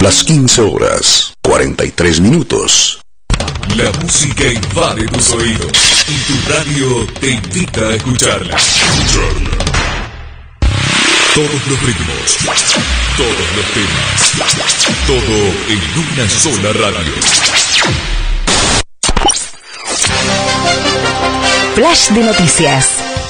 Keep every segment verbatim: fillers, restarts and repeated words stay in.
Las quince horas, cuarenta y tres minutos. La música invade tus oídos y tu radio te invita a escucharla. Todos los ritmos, todos los temas, todo en una sola radio. Flash de noticias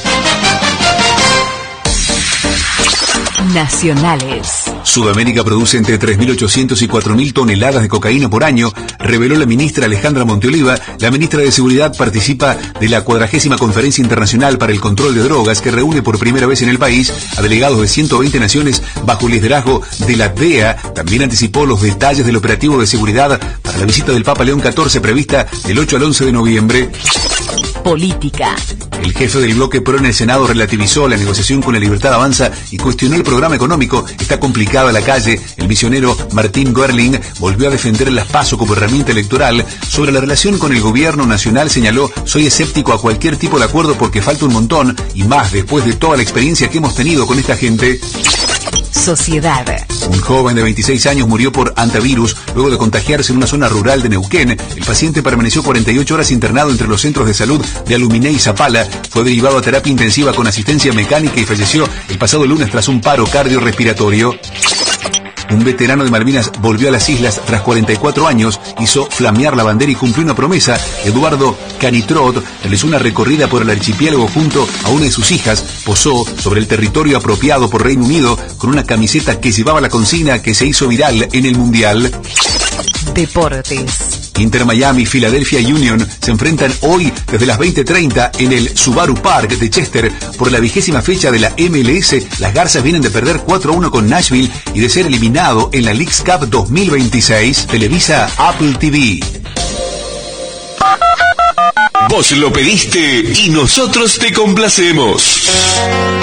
nacionales. Sudamérica produce entre tres mil ochocientos y cuatro mil toneladas de cocaína por año, reveló la ministra Alejandra Monteoliva. La ministra de Seguridad participa de la cuadragésima Conferencia Internacional para el Control de Drogas, que reúne por primera vez en el país a delegados de ciento veinte naciones bajo el liderazgo de la D E A. También anticipó los detalles del operativo de seguridad para la visita del Papa León catorce prevista del ocho al once de noviembre. Política. El jefe del bloque PRO en el Senado relativizó la negociación con la Libertad Avanza y cuestionó el programa económico. Está complicada la calle. El misionero Martín Görling volvió a defender las PASO como herramienta electoral. Sobre la relación con el gobierno nacional señaló: soy escéptico a cualquier tipo de acuerdo porque falta un montón, y más después de toda la experiencia que hemos tenido con esta gente. Sociedad. Un joven de veintiséis años murió por antivirus luego de contagiarse en una zona rural de Neuquén. El paciente permaneció cuarenta y ocho horas internado entre los centros de salud de Aluminé y Zapala. Fue derivado a terapia intensiva con asistencia mecánica y falleció el pasado lunes tras un paro cardiorrespiratorio. Un veterano de Malvinas volvió a las islas tras cuarenta y cuatro años, hizo flamear la bandera y cumplió una promesa. Eduardo Canitrot realizó una recorrida por el archipiélago junto a una de sus hijas, posó sobre el territorio apropiado por Reino Unido con una camiseta que llevaba la consigna que se hizo viral en el Mundial. Deportes. Inter Miami y Philadelphia Union se enfrentan hoy desde las veinte treinta en el Subaru Park de Chester por la vigésima fecha de la M L S. Las Garzas vienen de perder cuatro a uno con Nashville y de ser eliminado en la Leagues Cup dos mil veintiséis. Televisa Apple T V. Vos lo pediste y nosotros te complacemos.